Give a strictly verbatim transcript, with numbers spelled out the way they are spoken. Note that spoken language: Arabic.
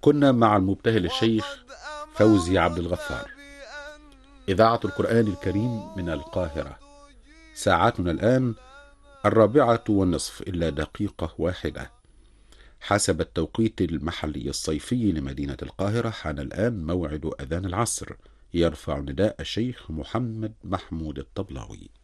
كنا مع المبتهل الشيخ فوزي عبد الغفار. إذاعة القرآن الكريم من القاهرة. ساعتنا الآن الرابعة والنصف إلا دقيقة واحدة حسب التوقيت المحلي الصيفي لمدينة القاهرة. حان الآن موعد أذان العصر. يرفع نداء الشيخ محمد محمود الطبلاوي.